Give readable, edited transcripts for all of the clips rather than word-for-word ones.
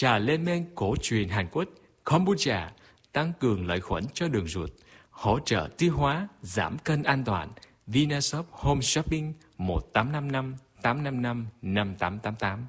trà lên men cổ truyền Hàn Quốc Kombucha tăng cường lợi khuẩn cho đường ruột, hỗ trợ tiêu hóa, giảm cân an toàn. Vinashop Home Shopping 1855 855 5888.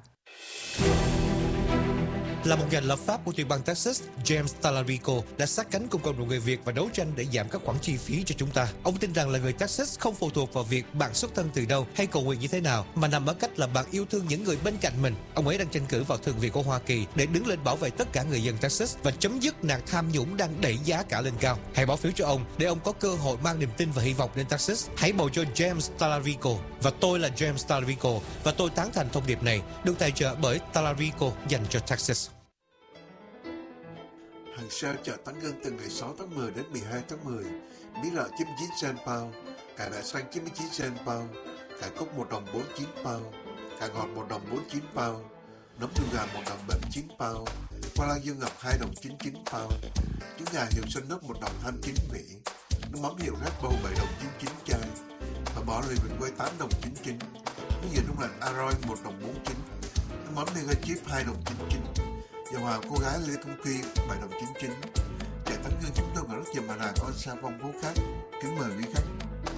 Là một nhà lập pháp của tiểu bang Texas, James Talarico đã sát cánh cùng cộng đồng người Việt và đấu tranh để giảm các khoản chi phí cho chúng ta. Ông tin rằng là người Texas không phụ thuộc vào việc bạn xuất thân từ đâu hay cầu nguyện như thế nào, mà nằm ở cách là bạn yêu thương những người bên cạnh mình. Ông ấy đang tranh cử vào Thượng viện của Hoa Kỳ để đứng lên bảo vệ tất cả người dân Texas và chấm dứt nạn tham nhũng đang đẩy giá cả lên cao. Hãy bỏ phiếu cho ông để ông có cơ hội mang niềm tin và hy vọng đến Texas. Hãy bầu cho James Talarico. Và tôi là James Talarico và tôi tán thành thông điệp này, được tài trợ bởi Talarico dành cho Texas. Hàng sao chợ Tán Ngân từ ngày 6 tháng 10 đến 12 tháng 10. Bí lợ 99 cent pound, cải bẹ xanh 99 cent pound, cải cúc 1 đồng 49 pound, cải ngọt 1 đồng 49 pound, nấm đùi gà 1 đồng 79 pound, khoai lang dương ngập 2 đồng 99 pound, trứng gà hiệu Xuân Nước 1 đồng 29 vị, nước mắm hiệu Red Bull 7 đồng 99 chai, và bò lì vịt quay 8 đồng 99, nước dừa đông lạnh Aroy 1 đồng 49, nước mắm Mega Chip 2 đồng 99. Dầu hào cô gái Lê Công Quy 7 đồng 99. Chợ Tán Ngân chúng tôi còn rất nhiều mặt hàng on sale phong phú khác. Kính mời quý khách.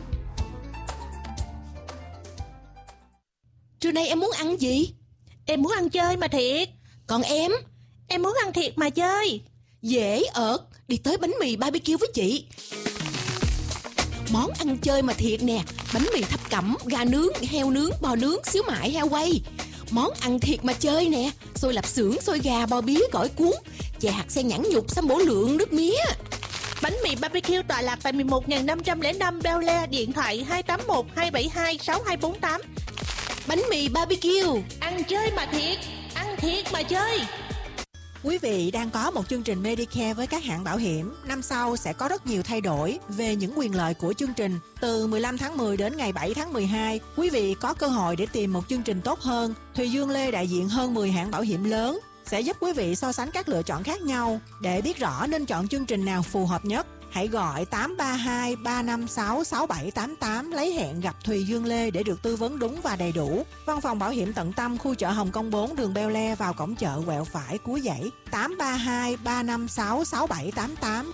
Trưa nay em muốn ăn gì? Em muốn ăn chơi mà thiệt. Còn em? Em muốn ăn thiệt mà chơi. Dễ ợt, đi tới bánh mì BBQ với chị. Món ăn chơi mà thiệt nè, bánh mì thập cẩm, gà nướng, heo nướng, bò nướng, xíu mại, heo quay. Món ăn thiệt mà chơi nè, xôi lạp xưởng, xôi gà, bò bía, gỏi cuốn, chè hạt sen nhãn nhục, sâm bổ lượng, nước mía. Bánh mì BBQ tọa lạc tại 11.505 Bel Air, điện thoại 281 272 6248. Bánh mì BBQ, ăn chơi mà thiệt, ăn thiệt mà chơi. Quý vị đang có một chương trình Medicare với các hãng bảo hiểm. Năm sau sẽ có rất nhiều thay đổi về những quyền lợi của chương trình. Từ 15 tháng 10 đến ngày 7 tháng 12, quý vị có cơ hội để tìm một chương trình tốt hơn. Thùy Dương Lê đại diện hơn 10 hãng bảo hiểm lớn sẽ giúp quý vị so sánh các lựa chọn khác nhau để biết rõ nên chọn chương trình nào phù hợp nhất. Hãy gọi 832 356 6788 lấy hẹn gặp Thùy Dương Lê để được tư vấn đúng và đầy đủ. Văn phòng bảo hiểm tận tâm, khu chợ Hồng Kông 4, đường Bel Air, vào cổng chợ quẹo phải cuối dãy. 832 356 6788.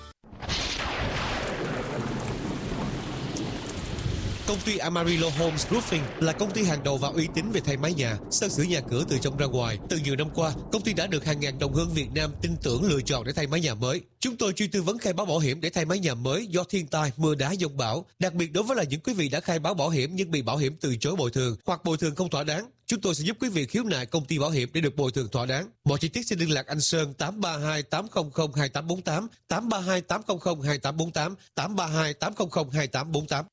Công ty Amarillo Homes Roofing là công ty hàng đầu và uy tín về thay mái nhà, sơn sửa nhà cửa từ trong ra ngoài. Từ nhiều năm qua, công ty đã được hàng ngàn đồng hương Việt Nam tin tưởng lựa chọn để thay mái nhà mới. Chúng tôi chuyên tư vấn khai báo bảo hiểm để thay mái nhà mới do thiên tai, mưa đá, dông bão. Đặc biệt đối với là những quý vị đã khai báo bảo hiểm nhưng bị bảo hiểm từ chối bồi thường hoặc bồi thường không thỏa đáng, chúng tôi sẽ giúp quý vị khiếu nại công ty bảo hiểm để được bồi thường thỏa đáng. Mọi chi tiết xin liên lạc anh Sơn 832 800 2848, 832 800 2848, 832 800 2848.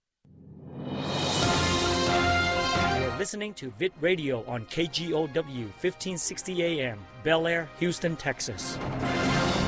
Listening to Vid Radio on KGOW 1560 AM, Bel Air, Houston, Texas.